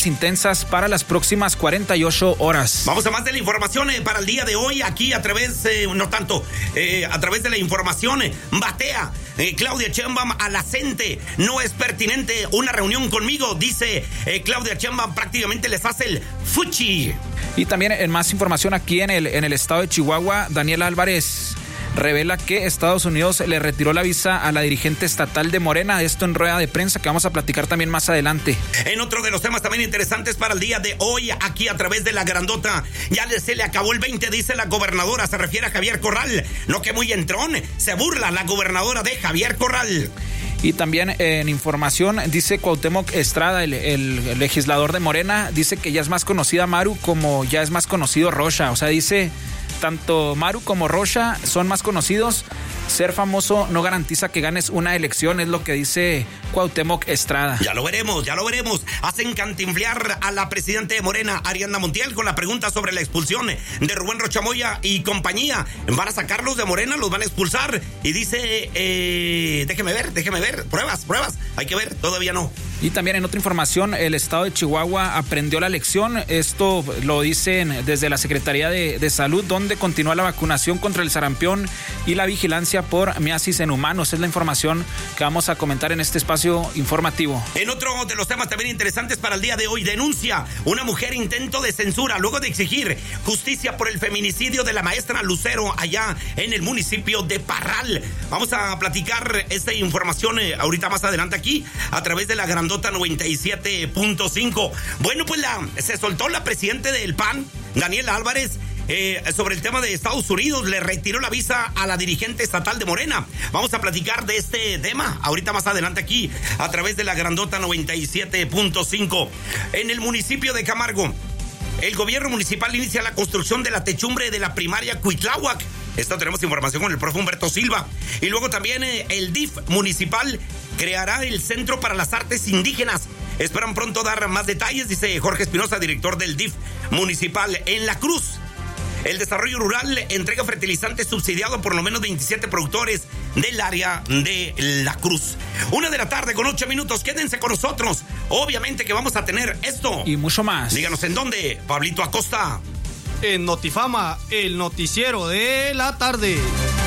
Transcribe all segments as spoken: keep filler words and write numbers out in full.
lluvias intensas para las próximas cuarenta y ocho horas. Vamos a más de la información eh, para el día de hoy, aquí a través, eh, no tanto, eh, a través de la información, eh, batea eh, Claudia Sheinbaum a la gente. No es pertinente una reunión conmigo, dice eh, Claudia Sheinbaum, prácticamente les hace el fuchi. Y también en más información aquí en el, en el estado de Chihuahua, Daniel Álvarez revela que Estados Unidos le retiró la visa a la dirigente estatal de Morena. Esto en rueda de prensa que vamos a platicar también más adelante. En otro de los temas también interesantes para el día de hoy, aquí a través de la grandota, ya le, se le acabó el veinte, dice la gobernadora, se refiere a Javier Corral. No, que muy entrón, se burla la gobernadora de Javier Corral. Y también en información dice Cuauhtémoc Estrada, el, el legislador de Morena, dice que ya es más conocida Maru como ya es más conocido Rocha. O sea, dice, tanto Maru como Rocha son más conocidos. Ser famoso no garantiza que ganes una elección, es lo que dice Cuauhtémoc Estrada. Ya lo veremos, ya lo veremos. Hacen cantinflear a la presidenta de Morena, Ariadna Montiel, con la pregunta sobre la expulsión de Rubén Rocha Moya y compañía. ¿Van a sacarlos de Morena? ¿Los van a expulsar? Y dice, eh, déjeme ver, déjeme ver. Pruebas, pruebas. Hay que ver, todavía no. Y también en otra información, el estado de Chihuahua aprendió la lección. Esto lo dicen desde la Secretaría de, de Salud, donde continúa la vacunación contra el sarampión y la vigilancia por miasis en humanos. Es la información que vamos a comentar en este espacio informativo. En otro de los temas también interesantes para el día de hoy, denuncia una mujer intento de censura luego de exigir justicia por el feminicidio de la maestra Lucero allá en el municipio de Parral. Vamos a platicar esta información eh, ahorita más adelante aquí a través de la grandota noventa y siete punto cinco. Bueno, pues la, se soltó la presidenta del P A N, Daniel Álvarez, Eh, sobre el tema de Estados Unidos. Le retiró la visa a la dirigente estatal de Morena. Vamos a platicar de este tema ahorita más adelante aquí a través de la grandota noventa y siete punto cinco. En el municipio de Camargo, el gobierno municipal inicia la construcción de la techumbre de la primaria Cuitláhuac. Esto tenemos información con el profe Humberto Silva. Y luego también eh, el D I F municipal creará el Centro para las Artes Indígenas. Esperan pronto dar más detalles, dice Jorge Espinosa, director del D I F municipal. En La Cruz, el desarrollo rural entrega fertilizante subsidiado por lo menos veintisiete productores del área de La Cruz. Una de la tarde con ocho minutos. Quédense con nosotros. Obviamente que vamos a tener esto y mucho más. Díganos en dónde, Pablito Acosta. En Notifama, el noticiero de la tarde.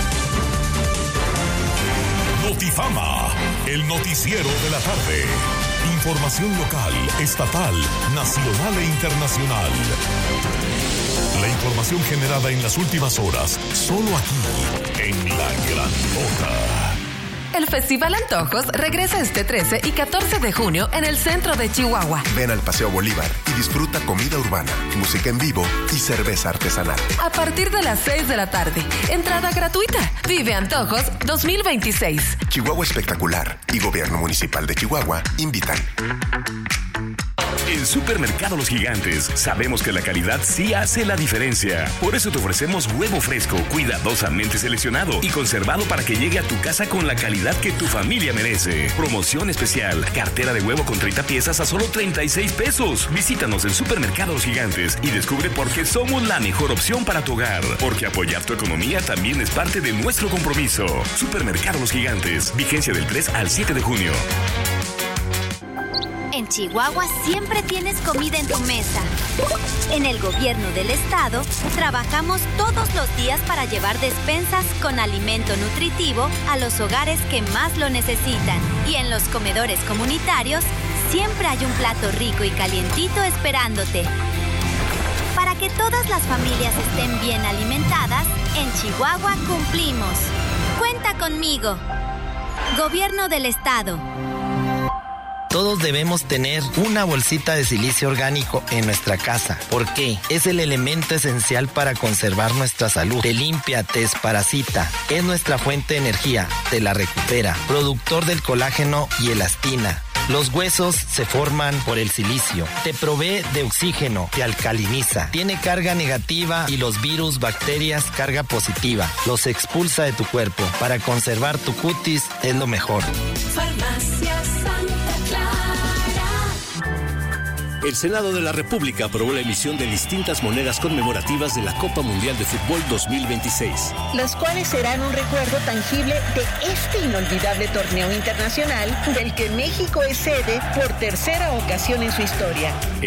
Notifama, el noticiero de la tarde. Información local, estatal, nacional e internacional. La información generada en las últimas horas, solo aquí, en La Grandota. El Festival Antojos regresa este trece y catorce de junio en el centro de Chihuahua. Ven al Paseo Bolívar y disfruta comida urbana, música en vivo y cerveza artesanal. A partir de las seis de la tarde, entrada gratuita. Vive Antojos dos mil veintiséis. Chihuahua Espectacular y Gobierno Municipal de Chihuahua invitan. En Supermercado Los Gigantes sabemos que la calidad sí hace la diferencia. Por eso te ofrecemos huevo fresco, cuidadosamente seleccionado y conservado para que llegue a tu casa con la calidad que tu familia merece. Promoción especial, cartera de huevo con treinta piezas a solo treinta y seis pesos. Visítanos en Supermercado Los Gigantes y descubre por qué somos la mejor opción para tu hogar. Porque apoyar tu economía también es parte de nuestro compromiso. Supermercado Los Gigantes, vigencia del tres al siete de junio. En Chihuahua siempre tienes comida en tu mesa. En el gobierno del estado trabajamos todos los días para llevar despensas con alimento nutritivo a los hogares que más lo necesitan. Y en los comedores comunitarios siempre hay un plato rico y calientito esperándote. Para que todas las familias estén bien alimentadas, en Chihuahua cumplimos. Cuenta conmigo. Gobierno del estado. Todos debemos tener una bolsita de silicio orgánico en nuestra casa. ¿Por qué? Es el elemento esencial para conservar nuestra salud. Te limpia, te desparasita. Es nuestra fuente de energía. Te la recupera. Productor del colágeno y elastina. Los huesos se forman por el silicio. Te provee de oxígeno, te alcaliniza. Tiene carga negativa y los virus, bacterias, carga positiva. Los expulsa de tu cuerpo. Para conservar tu cutis es lo mejor. Farmacia Santa Clara. El Senado de la República aprobó la emisión de distintas monedas conmemorativas de la Copa Mundial de Fútbol dos mil veintiséis. Las cuales serán un recuerdo tangible de este inolvidable torneo internacional del que México es sede por tercera ocasión en su historia.